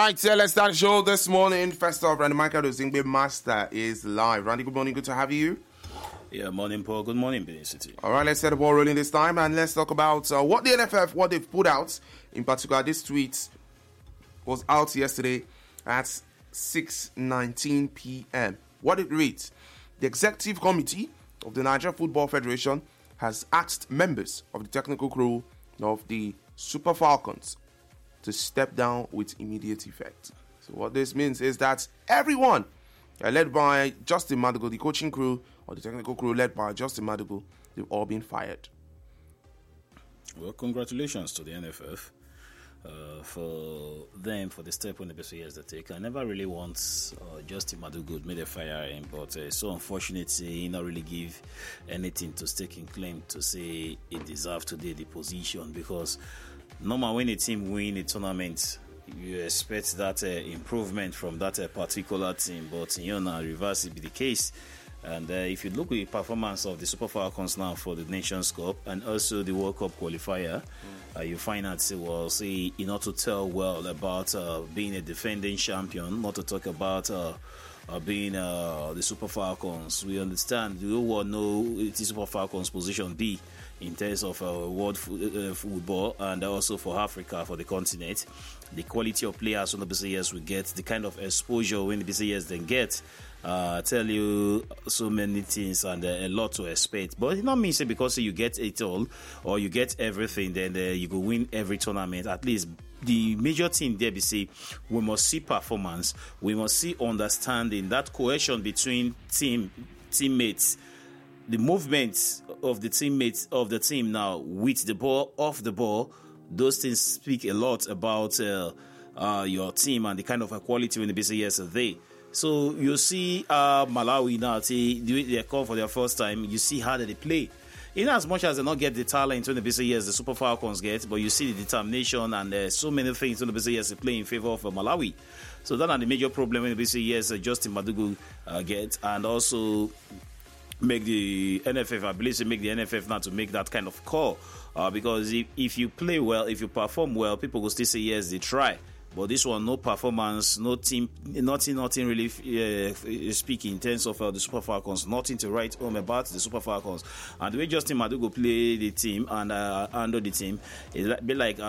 right, let's start the show this morning. First off, Randy Michael, the Zingbe Master, is live. Randy, good morning. Good to have you. Yeah, morning, Paul. Good morning, Benin City. All right, let's set the ball rolling this time, and let's talk about what the NFF, what they've put out. In particular, this tweet was out yesterday at 6:19 p.m. What it reads: the Executive Committee of the Nigeria Football Federation has asked members of the technical crew of the Super Falcons to step down with immediate effect. So what this means is that everyone led by Justin Madugu, the coaching crew or the technical crew led by Justin Madugu, they've all been fired. Well, congratulations to the NFF for them for the step on the best years they take. I never really want Justin Madugu made a fire him, but so unfortunate he not really give anything to stake in claim to say he deserves today the position, because normal when a team win a tournament, you expect that improvement from that particular team, but now reverse it be the case. And if you look at the performance of the Super Falcons now for the Nations Cup and also the World Cup qualifier, you find out not to tell well about being a defending champion, not to talk about being the Super Falcons. We understand, we all know it is Super Falcons position B in terms of world football and also for Africa, for the continent. The quality of players when the BCS will get, the kind of exposure when the BCS then get, tell you so many things and a lot to expect. But it not mean say because you get it all or you get everything, then you go win every tournament. At least the major thing there be say we must see performance, we must see understanding, that cohesion between teammates, the movements of the teammates of the team now with the ball, off the ball. Those things speak a lot about your team and the kind of quality when the BCS are there. So you see Malawi now, they come for their first time, you see how they play. In as much as they not get the talent when the BCS the Super Falcons get, but you see the determination and so many things when the BCS play in favor of Malawi. So that are the major problem when the BCS Justin Madugu get, and also make the NFF, I believe, make the NFF now to make that kind of call. Because if you play well, if you perform well, people will still say yes, they try. But this one, no performance, no team, nothing really speaking in terms of the Super Falcons, nothing to write home about the Super Falcons. And the way Justin Madugu play the team and handle the team, it be like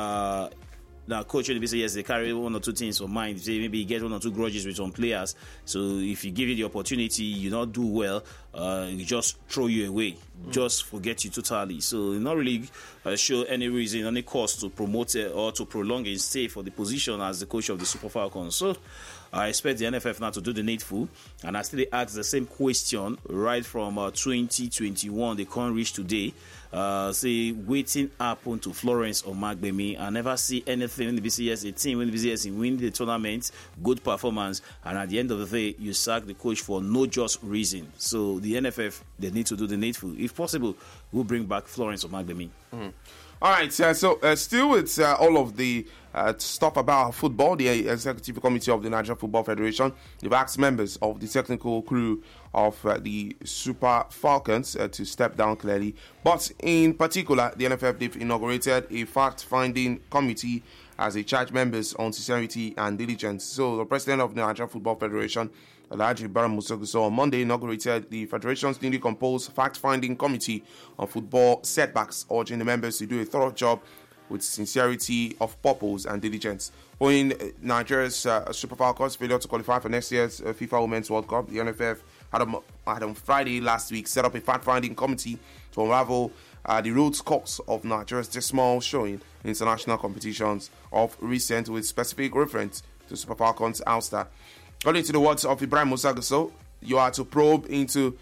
now coach will say yes, they carry one or two things for mind. Say maybe you get one or two grudges with some players. So if you give it the opportunity, you not do well, you just throw you away, just forget you totally. So not really show any reason, any cause to promote or to prolong his stay for the position as the coach of the Super Falcons. So I expect the NFF now to do the needful, and I still ask the same question right from 2021. They can't reach today. Say waiting happen to Florence Omagbemi. I never see anything in the BCS, a team when the BCS win the tournament, good performance, and at the end of the day, you sack the coach for no just reason. So the NFF, they need to do the needful. If possible, we'll bring back Florence Omagbemi. All right, so still with all of the stuff about football, the Executive Committee of the Nigeria Football Federation, they've asked members of the technical crew of the Super Falcons to step down clearly. But in particular, the NFF, they've inaugurated a fact-finding committee as they charge members on sincerity and diligence. So the president of the Nigeria Football Federation, Alhaji Ibrahim Musa Gusau, on Monday inaugurated the Federation's newly composed fact-finding committee on football setbacks, urging the members to do a thorough job with sincerity of purpose and diligence. Following Nigeria's Super Falcons failure to qualify for next year's FIFA Women's World Cup, the NFF had on Friday last week set up a fact-finding committee to unravel the root cause of Nigeria's dismal showing in international competitions of recent, with specific reference to Super Falcons ouster. According to the words of Ibrahim Musa Gusau, you are to probe into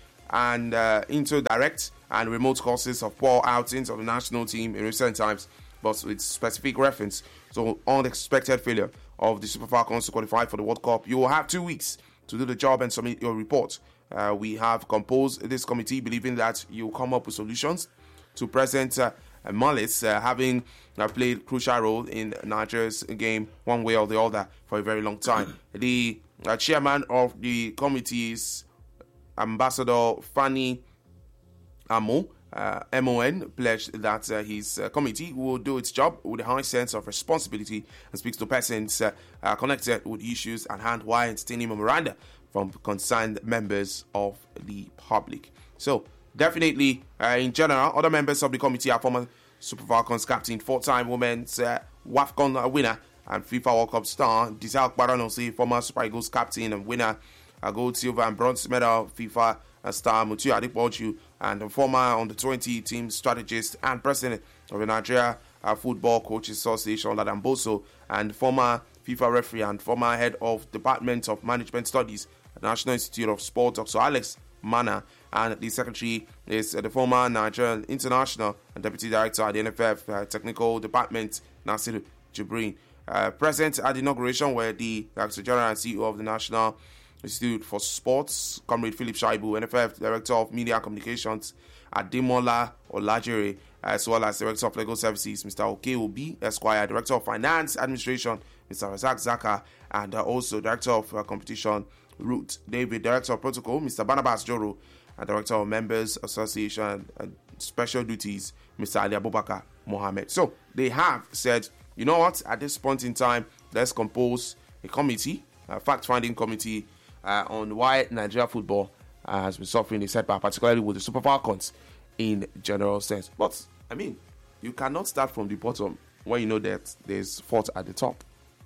direct and remote causes of poor outings of the national team in recent times, but with specific reference to unexpected failure of the Super Falcons to qualify for the World Cup. You will have 2 weeks to do the job and submit your report. We have composed this committee believing that you will come up with solutions to present malice having played a crucial role in Nigeria's game one way or the other for a very long time. The chairman of the committee is Ambassador Fani Amo, MON pledged that his committee will do its job with a high sense of responsibility and speaks to persons connected with issues at hand while entertaining memoranda from concerned members of the public. So, definitely, in general, other members of the committee are former Super Falcons captain, four-time women's WAFCON winner, and FIFA World Cup star Giselle Baranose, former Super Eagles captain and winner, gold, silver, and bronze medal FIFA star Mutiu Adepoju, and the former under-20 team strategist and president of the Nigeria Football Coaches Association, Ladan Boso, and former FIFA referee and former head of Department of Management Studies at National Institute of Sport, Dr. Alex Mana, and the secretary is the former Nigerian international and deputy director at the NFF Technical Department, Nasir Jibrin. Present at the inauguration were the Director General and CEO of the National Institute for Sports, Comrade Philip Shaibu, NFF Director of Media Communications, Ademola Olajere, as well as Director of Legal Services, Mr. Oke Obi, Esquire, Director of Finance Administration, Mr. Razak Zaka, and also Director of Competition, Ruth David, Director of Protocol, Mr. Barnabas Joro, and Director of Members Association and Special Duties, Mr. Ali Abubakar Mohammed. So they have said, you know what, at this point in time, let's compose a committee, a fact-finding committee on why Nigeria football has been suffering a setback, particularly with the Super Falcons in general sense. But, I mean, you cannot start from the bottom when you know that there's fault at the top.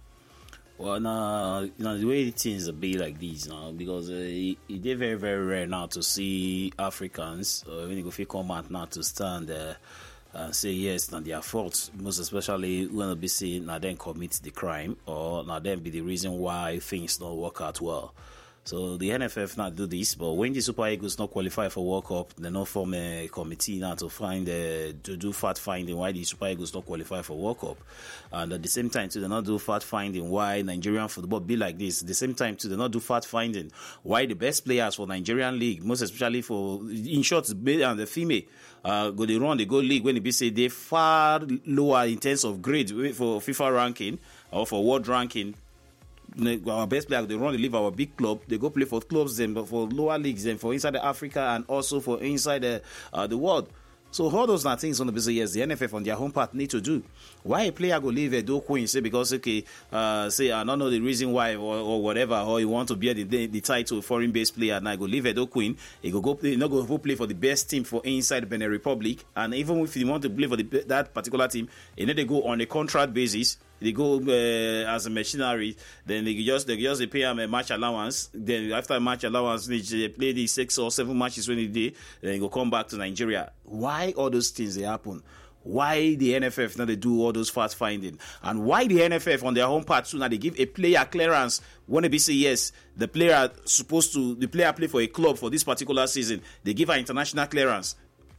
Well, now, the way things are be like this now, because it's very, very rare now to see Africans, when you go come out now to stand there, say yes, not their fault, most especially when they be saying now then commit the crime or now then be the reason why things don't work out well. So the NFF not do this, but when the Super Eagles not qualify for World Cup, they not form a committee now to find to do fact finding why the Super Eagles not qualify for World Cup, and at the same time too they not do fact finding why Nigerian football be like this. At the same time too they not do fact finding why the best players for Nigerian league, most especially for in short male and the female, go they run the go league when they be say they far lower in terms of grade for FIFA ranking or for world ranking. Our best players, they run, they leave our big club, they go play for clubs, then for lower leagues, then for inside Africa and also for inside the world. So all those are things on the business, yes, the NFF on their home part need to do. Why a player go leave a do queen, say because okay, say I don't know the reason why or whatever, or you want to bear the title foreign based player, and I go leave a do queen, he go play, not go play for the best team for inside Benin Republic, and even if you want to play for that particular team, you know they go on a contract basis. They go as a machinery, then they just pay them a match allowance. Then after a match allowance, they play the 6 or 7 matches when they did. Then they go come back to Nigeria. Why all those things they happen? Why the NFF now they do all those fact finding? And why the NFF on their home part too now they give a player clearance when they say yes, the player play for a club for this particular season. They give an international clearance.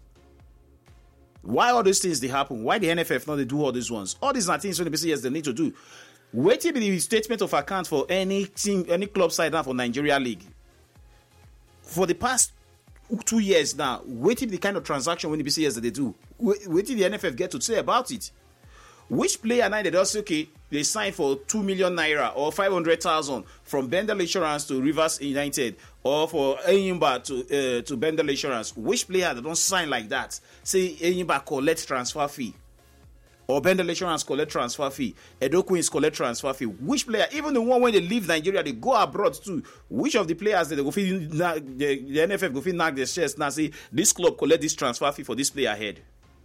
Why all these things they happen? Why the NFF not they do all these ones? All these are things when they say yes they need to do. Wait till the statement of account for any team, any club side now for Nigeria League. For the past 2 years now, wait till the kind of transaction when the BCS that they do. Wait till the NFF get to say about it. Which player now they just okay, they sign for 2 million naira or 500,000 from Bendel Insurance to Rivers United or for Enyimba to Bendel Insurance? Which player they don't sign like that? Say Enyimba collect transfer fee or Bendel Insurance collect transfer fee, Edo Queens collect transfer fee. Which player, even the one when they leave Nigeria, they go abroad too. Which of the players that they go feel the NFF go feel knock their chest now say this club collect this transfer fee for this player ahead?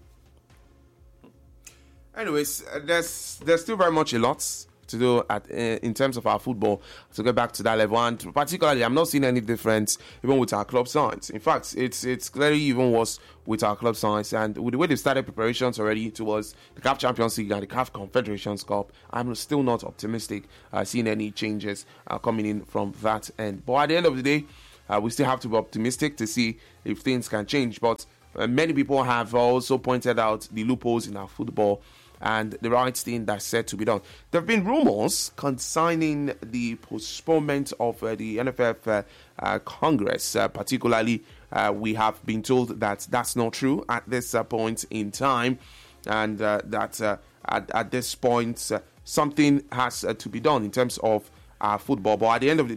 Anyways, there's still very much a lot to do in terms of our football to get back to that level, and particularly I'm not seeing any difference even with our club sides. In fact, it's clearly even worse with our club sides, and with the way they've started preparations already towards the CAF Champions League and the CAF Confederations Cup, I'm still not optimistic seeing any changes coming in from that end. But at the end of the day, we still have to be optimistic to see if things can change. But many people have also pointed out the loopholes in our football and the right thing that's said to be done. There have been rumors concerning the postponement of the NFF Congress. Particularly, we have been told that that's not true at this point in time, and that at this point something has to be done in terms of football. But at the end of the day,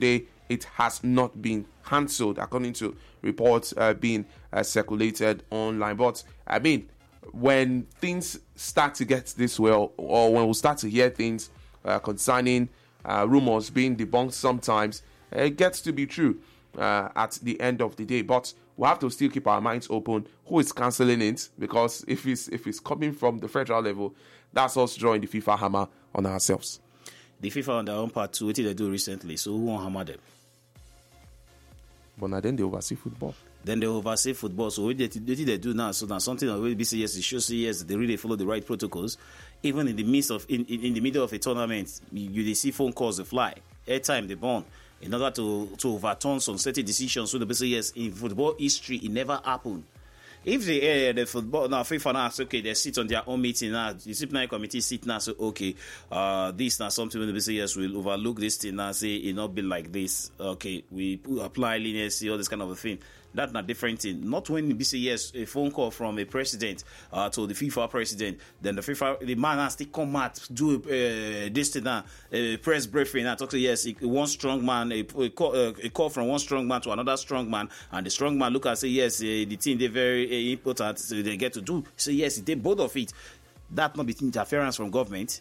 it has not been cancelled, according to reports being circulated online. But I mean, when things start to get this way, or when we start to hear things concerning rumors being debunked, sometimes it gets to be true at the end of the day. But we have to still keep our minds open. Who is cancelling it? Because if it's coming from the federal level, that's us drawing the FIFA hammer on ourselves. The FIFA on their own part too, what did they do recently? So who won't hammer them? But now then they oversee football. Then they oversee football. So what did they do now? So now something that will be yes, it shows yes, they really follow the right protocols. Even in the midst of in the middle of a tournament, you see phone calls they fly. Airtime they burn in order to overturn some certain decisions. So they say yes, in football history it never happened. If the football now FIFA now say, okay, they sit on their own meeting now, the disciplinary committee sit now say, okay, this now something when they say yes, we'll overlook this thing now, say it not be like this. Okay, we apply leniency, all this kind of a thing. That's not different thing. Not when you say yes, a phone call from a president to the FIFA president, then the man has to come out, do this thing now, press briefing and talk to yes, one strong man, a call from one strong man to another strong man, and the strong man look and say yes, the thing they're very important, so they get to do. So yes, they both of it. That not be interference from government.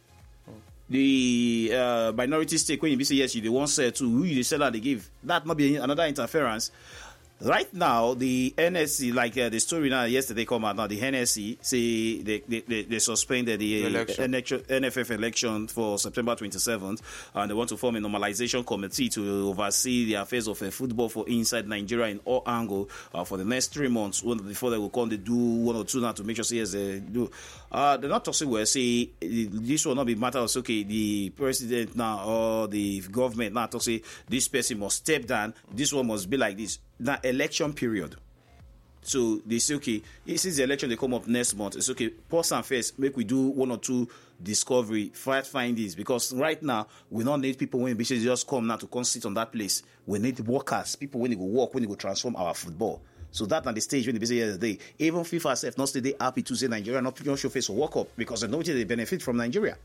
The minority stake when you say yes, you the one sell to who you the seller they give. That not be another interference. Right now, the NSC, like the story now yesterday come out now, the NSC say they suspended the NFF election for September 27th, and they want to form a normalization committee to oversee the affairs of football for inside Nigeria in all angles for the next 3 months. Before they will come, they do one or two now to make sure yes, they do. They're not talking well. Say this will not be matter of okay, the president now or the government now talk say this person must step down. This one must be like this. Now election period. So they say okay, since the election they come up next month, it's okay. Pause and first, make we do one or two discovery, find this because right now we don't need people when they just come now to come sit on that place. We need workers, people when they go work, when they go transform our football. So that at the stage when they say yesterday, even FIFA itself not stay happy to say Nigeria not show face or walk up because they know they benefit from Nigeria.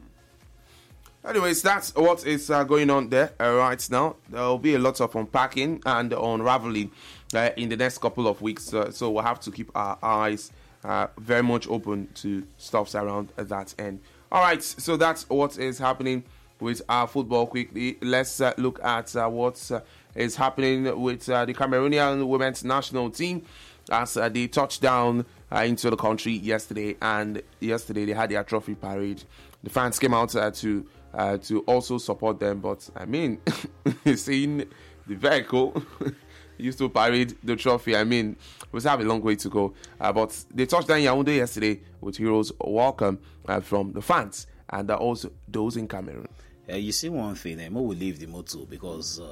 Anyways, that's what is going on there right now. There will be a lot of unpacking and unraveling in the next couple of weeks. So we'll have to keep our eyes very much open to stuffs around that end. All right, so that's what is happening with our football quickly. Let's look at what is happening with the Cameroonian women's national team as they touched down into the country yesterday. And yesterday they had their trophy parade. The fans came out to also support them, but I mean, seeing the vehicle used to parade the trophy, I mean, we still have a long way to go. But they touched down Yaoundé yesterday with heroes welcome from the fans and also those in Cameroon. You see one thing, Mo will leave the motor because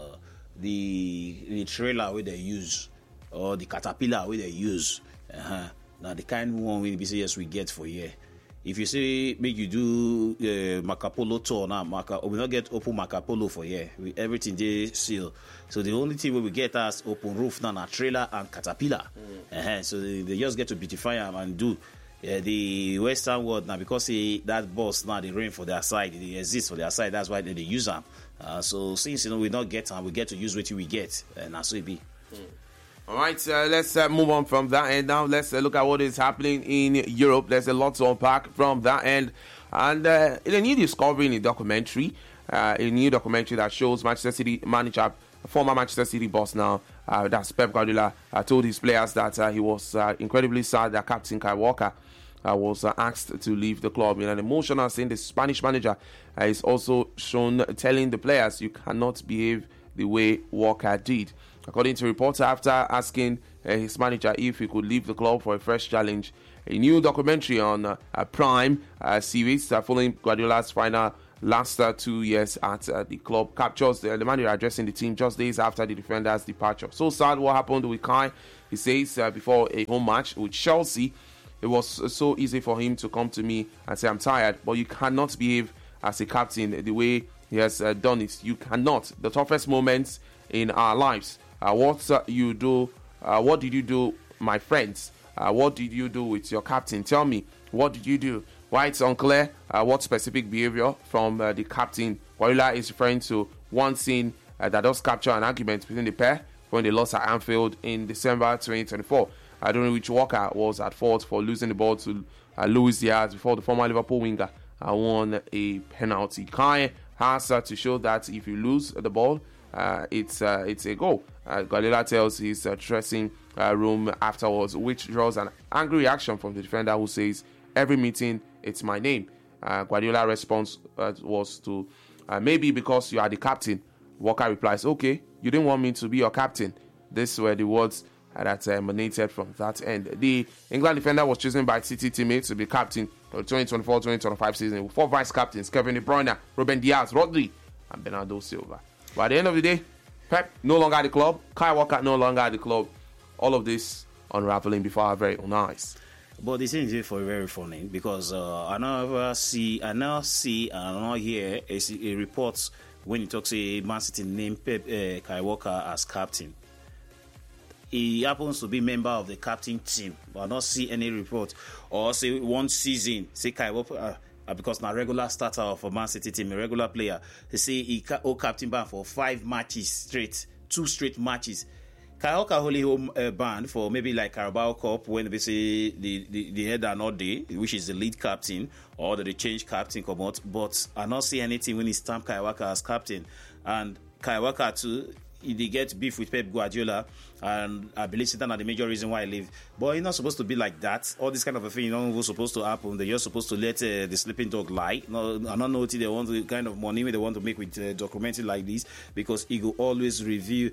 the trailer where they use or the caterpillar where they use, now the kind one we say yes we get for here. If you say make you do Marco Polo tour now, we not get open Marco Polo for here. Everything they seal. So the only thing we get as open roof now, trailer and caterpillar. So they just get to beautify them and do. The Western world now because that boss now they rain for their side, they exist for their side. That's why they use them. So since we not get them, we get to use what we get, and that's what it be. All right, let's move on from that end now. Let's look at what is happening in Europe. There's a lot to unpack from that end. And in a new discovery in a documentary, that shows Manchester City manager, former Manchester City boss now, that's Pep Guardiola, told his players that he was incredibly sad that Captain Kyle Walker was asked to leave the club. In an emotional scene, the Spanish manager is also shown telling the players, you cannot behave the way Walker did. According to reports, after asking his manager if he could leave the club for a fresh challenge, a new documentary on Prime series following Guardiola's final last 2 years at the club captures the manager addressing the team just days after the defender's departure. So sad what happened with Kai. He says before a home match with Chelsea, it was so easy for him to come to me and say, I'm tired, but you cannot behave as a captain the way he has done it. You cannot. The toughest moments in our lives. What did you do, my friends? What did you do with your captain? Tell me, what did you do? Why it's unclear what specific behavior from the captain. Guardiola is referring to one scene that does capture an argument between the pair when they lost at Anfield in December 2024. During which Walker was at fault for losing the ball to Luis Diaz before the former Liverpool winger won a penalty. Kai has to show that if you lose the ball, it's a goal. Guardiola tells his dressing room afterwards, which draws an angry reaction from the defender who says, "Every meeting, it's my name." Guardiola's response was to, "Maybe because you are the captain." Walker replies, "Okay, you didn't want me to be your captain." These were the words that emanated from that end. The England defender was chosen by City teammates to be captain for the 2024-2025 season with 4 vice captains: Kevin De Bruyne, Ruben Diaz, Rodri, and Bernardo Silva. But at the end of the day, Pep no longer at the club, Kyle Walker no longer at the club. All of this unraveling before our very own eyes. But this is very funny because I now see and now hear a report when he talks a Man City named Kyle Walker as captain. He happens to be member of the captain team, but I don't see any report or say one season say Kyle Walker because now regular starter of a Man City team, a regular player. They say he captain ban for 5 matches straight, 2 straight matches. Kyle Walker only home banned for maybe like Carabao Cup when they say the head are not there, which is the lead captain, or they change captain come out. But I not see anything when he stamped Kyle Walker as captain. And Kyle Walker too, they get beef with Pep Guardiola, and I believe that's not the major reason why I leave. But you're not supposed to be like that. All this kind of a thing, what's supposed to happen. They're just supposed to let the sleeping dog lie. No, I don't know what they want the kind of money they want to make with documenting like this, because he will always review,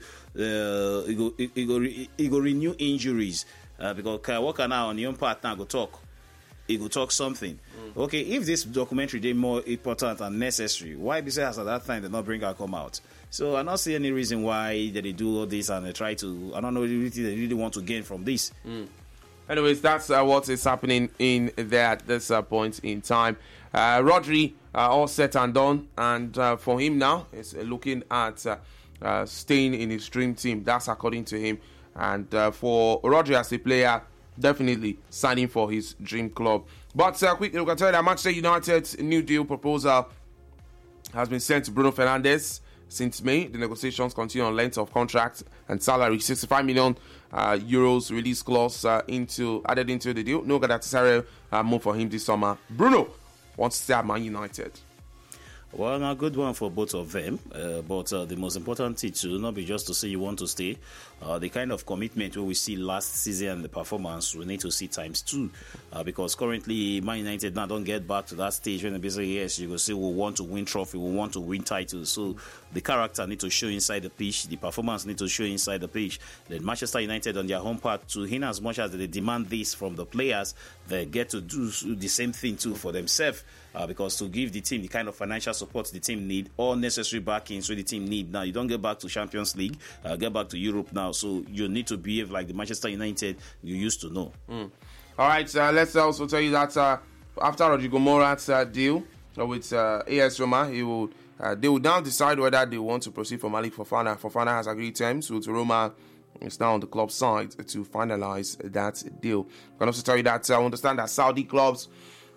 he go renew injuries. Because Kyle Walker now on your own part now go talk. He will talk something. Okay, if this documentary is more important and necessary, why besides at that time they not bring her come out? So I don't see any reason why they do all this and they try to. I don't know really they really want to gain from this. Anyways, that's what is happening in there at this point in time. Rodri, all set and done, and for him now, is looking at staying in his dream team. That's according to him. And for Rodri as a player, definitely signing for his dream club. But quickly, we can tell you that Manchester United's new deal proposal has been sent to Bruno Fernandes since May. The negotiations continue on length of contract and salary. 65 million euros release clause added into the deal. No Galatasaray move for him this summer. Bruno wants to stay at Man United. Well, a good one for both of them, but the most important thing to not be just to say you want to stay. The kind of commitment we see last season and the performance we need to see times 2, because currently Man United now don't get back to that stage when they say yes, you go say we want to win trophy, we want to win titles. So the character need to show inside the pitch, the performance need to show inside the pitch. Then Manchester United on their home part too, in as much as they demand this from the players, they get to do the same thing too for themselves. Because to give the team the kind of financial support the team need, all necessary backings the team need. Now you don't get back to Champions League, get back to Europe now, so you need to behave like the Manchester United you used to know. All right, let's also tell you that after Rodrigo Mora's deal with AS Roma, they will now decide whether they want to proceed for Malik Fofana. Fofana has agreed terms with Roma. It's now on the club side to finalize that deal. I can also tell you that I understand that Saudi clubs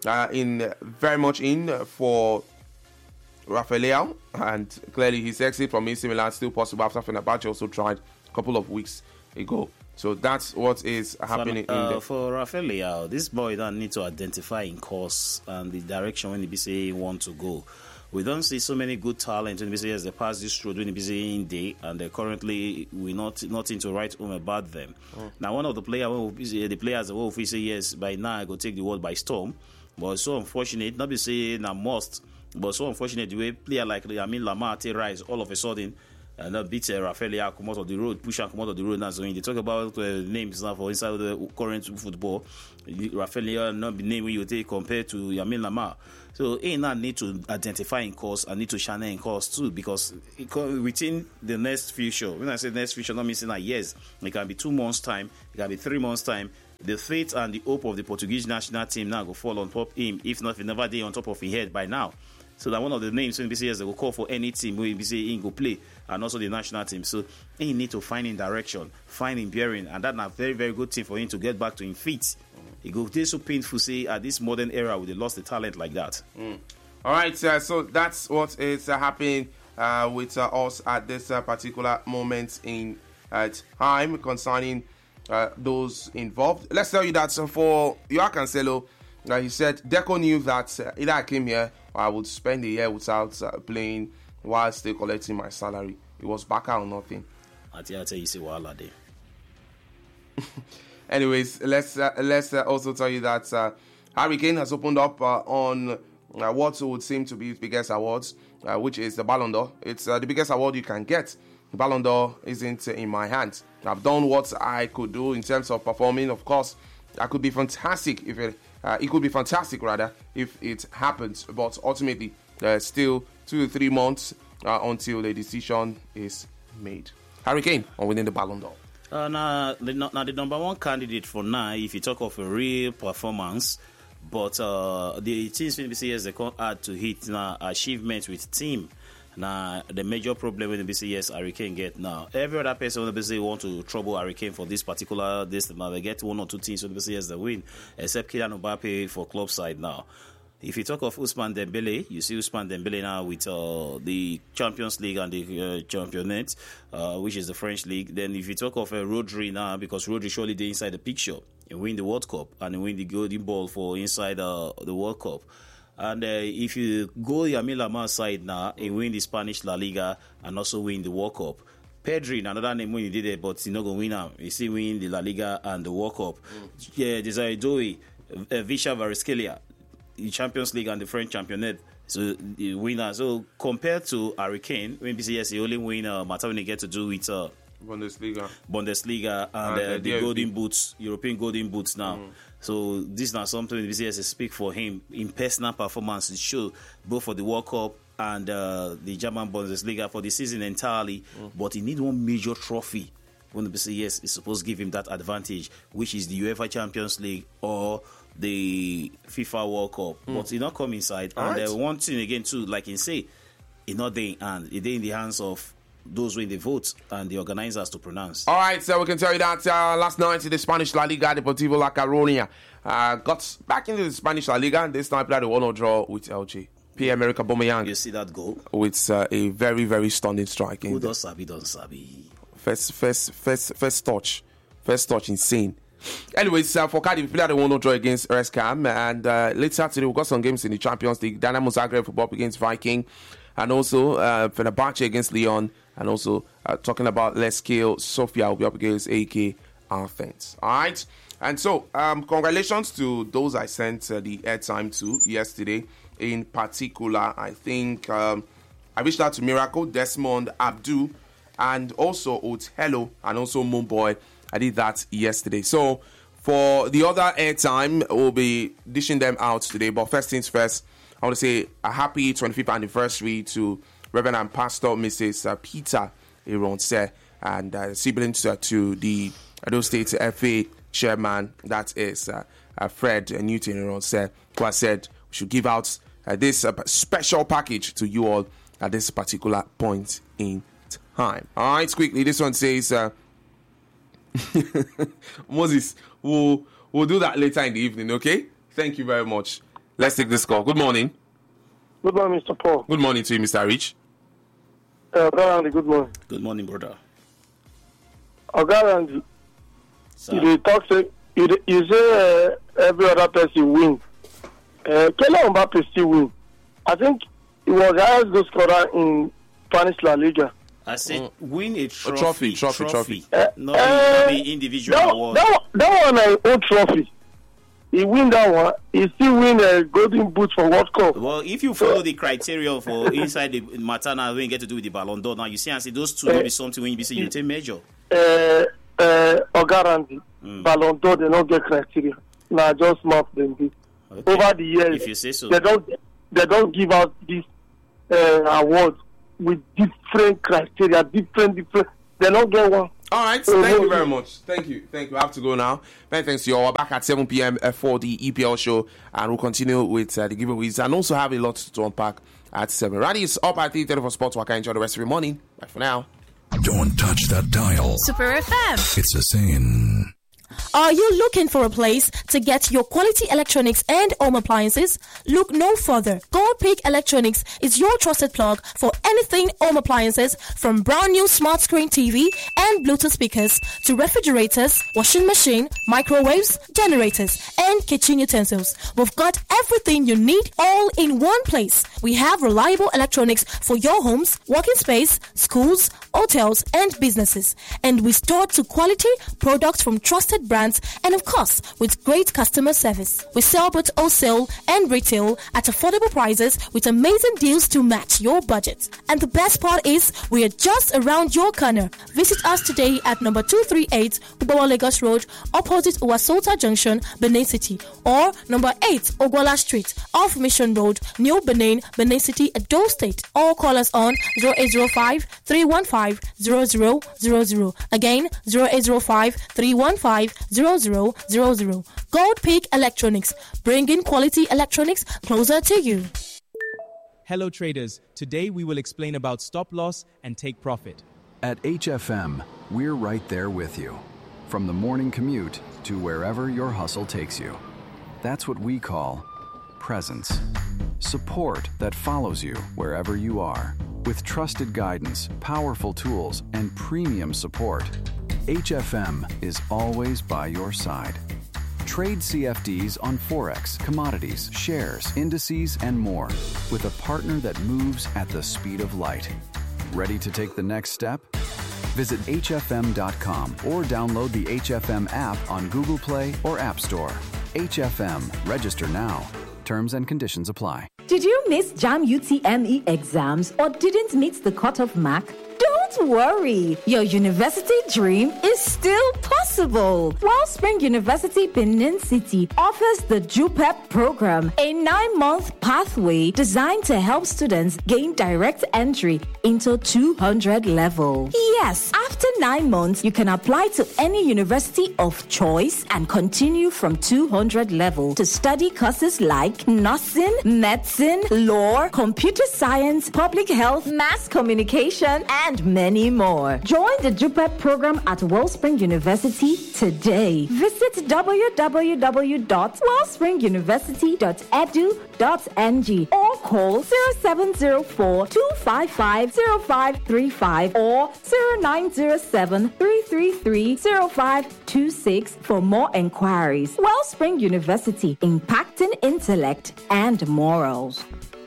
very much in for Rafael Leao, and clearly his exit from AC Milan still possible after Fenerbahce also tried a couple of weeks ago. So that's what is happening for Rafael Leao. This boy don't need to identify in course and the direction when he be say he want to go. We don't see so many good talent when we say yes, they pass this road when they be saying day, and they currently we nothing to write home about them. Now one of the players will say yes, by now I go take the world by storm. But it's so unfortunate, not be saying a must, but so unfortunate the way player like Lamar rise all of a sudden and that beat Rafael Leao come out of the road, push and come out of the road. Now, so when they talk about names now for inside the current football, Rafael Leao not be name you take compared to Yamin Lamar. So he now need to identify in course and need to shine in course too, because within the next future, when I say next future, not missing like years, it can be 2 months time, it can be 3 months time. The faith and the hope of the Portuguese national team now go fall on top him, if not, if never day on top of his head by now. So that one of the names when BCS they will call for any team where BCS he go play, and also the national team. So he need to find in direction, find in bearing, and that's a very, very good thing for him to get back to his feet. It go this so painful say at this modern era where they lost the talent like that. All right, so that's what is happening with us at this particular moment in time concerning those involved. Let's tell you that for Joao Cancelo, he said Deco knew that either I came here or I would spend a year without playing while still collecting my salary. It was back out or nothing. Anyways, let's also tell you that Harry Kane has opened up on what would seem to be his biggest awards, which is the Ballon d'Or. It's the biggest award you can get. The Ballon d'Or isn't in my hands. I've done what I could do in terms of performing. Of course, I could be fantastic if it could be fantastic rather if it happens. But ultimately, still 2 to 3 months until the decision is made. Harry Kane on winning the Ballon d'Or. Now the number one candidate for now, if you talk of a real performance, but the teams in BCS they can't add to hit now achievements with team. Now the major problem with the BCS Harry Kane get now. Every other person in the BCS want to trouble Harry Kane for this particular now they get 1 or 2 teams in the BCS that win, except Kylian Mbappe for club side now. If you talk of Ousmane Dembele, you see Ousmane Dembele now with the Champions League and the Championnat, which is the French league. Then if you talk of Rodri now, because Rodri surely did inside the picture, he win the World Cup and he win the Golden Ball for inside the World Cup. And if you go Yamil Lamar side now, he win the Spanish La Liga and also win the World Cup. Pedri, another name when he did it, but he's not going to win now. He still win the La Liga and the World Cup. Desire Doué, Visha Variskelia, the Champions League and the French Championnat, so the winner. So compared to Harry Kane, when BCS he only win matter when he get to do with Bundesliga and the Golden Boots, European Golden Boots now. So this is not something BCS speak for him in personal performance. It show both for the World Cup and the German Bundesliga for the season entirely. But he need one major trophy when the BCS is supposed to give him that advantage, which is the UEFA Champions League or the FIFA World Cup, but he not come inside. All and one thing again too, like he say, he not there in hand. He in the hands of those who in the vote and the organizers to pronounce. All right, so we can tell you that last night in the Spanish La Liga, Deportivo La Coruña got back into the Spanish La Liga, and this time played a 1-0 draw with LG. Pierre-Emerick Aubameyang. You see that goal? With a very, very stunning strike. Who does sabi, don't sabi. First touch, insane. Anyways, for Cardiff, we played a 1-0 draw against Wrexham, and later today we got some games in the Champions League. Dynamo Zagreb football against Viking, and also Fenerbahce against Lyon, and also talking about Leskil Sofia will be up against AK Athens. All right, and so congratulations to those I sent the airtime to yesterday. In particular, I think I reached out to Miracle, Desmond, Abdu, and also Otello, and also Moonboy. I did that yesterday. So for the other airtime, we'll be dishing them out today. But first things first, I want to say a happy 25th anniversary to Reverend and Pastor Mrs. Peter Ironse and siblings to the Edo State FA chairman, that is Fred Newton Ironse, who has said we should give out this special package to you all at this particular point in time. All right, quickly, this one says... Moses, we'll do that later in the evening, okay? Thank you very much. Let's take this call. Good morning. Good morning, Mr. Paul. Good morning to you, Mr. Rich. Andy, good morning. Good morning, brother. Andy, you say every other person win. Kylian Mbappe still win. I think he was the highest goal scorer in Spanish La Liga. I said win a trophy. Not the individual award. That one is old trophy. He win that one. He still win a Golden Boot for World Cup. Well, if you follow the criteria for inside the Matana when you get to do with the Ballon d'Or, now you see and see those two will be something when you see you take major. Ogarandi, Ballon d'Or, they don't get criteria. Now just mark them. Okay. Over the years, if you say so, they don't give out this award with different criteria, different. They don't get one. All right, thank you very much. Thank you. I have to go now. Many thanks to you all. We're back at 7 p.m. for the EPL show, and we'll continue with the giveaways and also have a lot to unpack at 7. Randy is up at 3:30 for Sports Waka. Enjoy the rest of your morning. Bye for now. Don't touch that dial. Super FM. It's a sin. Are you looking for a place to get your quality electronics and home appliances? Look no further. Gold Peak Electronics is your trusted plug for anything home appliances, from brand new smart screen TV and Bluetooth speakers to refrigerators, washing machine, microwaves, generators, and kitchen utensils. We've got everything you need all in one place. We have reliable electronics for your homes, working space, schools, hotels, and businesses. And we store to quality products from trusted brands, and of course, with great customer service. We sell both wholesale and retail at affordable prices with amazing deals to match your budget. And the best part is, we are just around your corner. Visit us today at number 238 Ubawa Lagos Road, opposite Uwasota Junction, Benin City, or number 8 Ogwala Street, off Mission Road, New Benin, Benin City, Edo State. Or call us on 0805 315 0000. Again, 0805 315 0000. Gold Peak Electronics, bringing quality electronics closer to you. Hello traders, today we will explain about stop loss and take profit. At HFM, we're right there with you. From the morning commute to wherever your hustle takes you. That's what we call presence. Support that follows you wherever you are. With trusted guidance, powerful tools, and premium support, HFM is always by your side. Trade CFDs on Forex, commodities, shares, indices, and more with a partner that moves at the speed of light. Ready to take the next step? Visit hfm.com or download the HFM app on Google Play or App Store. HFM. Register now. Terms and conditions apply. Did you miss JAM UTME exams or didn't meet the cutoff mark? Don't worry, your university dream is still possible. Wellspring University Benin City offers the JUPEP program, a 9-month pathway designed to help students gain direct entry into 200 level. Yes, after 9 months, you can apply to any university of choice and continue from 200 level to study courses like nursing, medicine, law, computer science, public health, mass communication, and many more. Join the JUPEP program at Wellspring University today. Visit www.wellspringuniversity.edu.ng or call 0704-255-0535 or 0907-333-0526 for more enquiries. Wellspring University, impacting intellect and morals.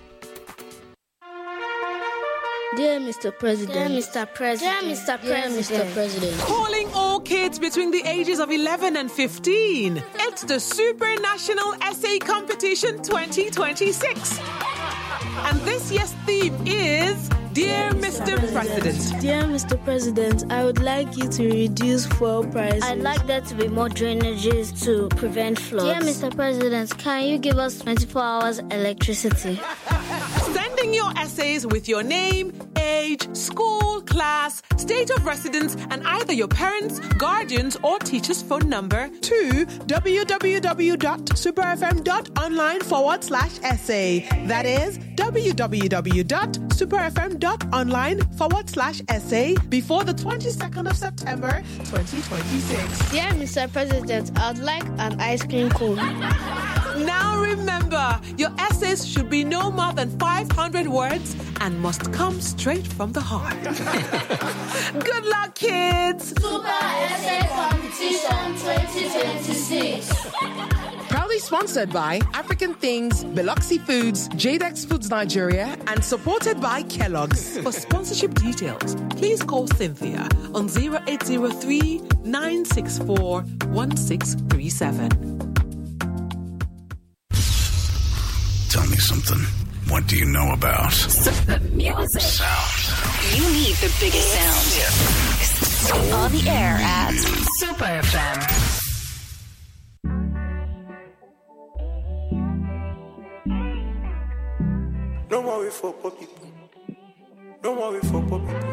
Dear Mr. President. Dear Mr. President. Dear Mr. President. Dear Mr. President. Calling all kids between the ages of 11 and 15. It's the Super National Essay Competition 2026. And this year's theme is Dear Mr. President. Dear Mr. President, I would like you to reduce fuel prices. I'd like there to be more drainages to prevent floods. Dear Mr. President, can you give us 24 hours electricity? Sending your essays with your name, age, school, class, state of residence, and either your parents, guardians, or teacher's phone number to www.superfm.online/essay. That is www.superfm.online/essay before the 22nd of September 2026. Dear Mr. President, I'd like an ice cream cone. Now remember, your essays should be no more than 500 words and must come straight from the heart. Good luck, kids! Super Essay Competition 2026. Proudly sponsored by African Things, Biloxi Foods, Jadex Foods Nigeria, and supported by Kellogg's. For sponsorship details, please call Cynthia on 0803 964 1637. Tell me something. What do you know about the music? Sound. You need the biggest sound. On the air at Super FM. Don't worry for poor people. Don't worry for poor people.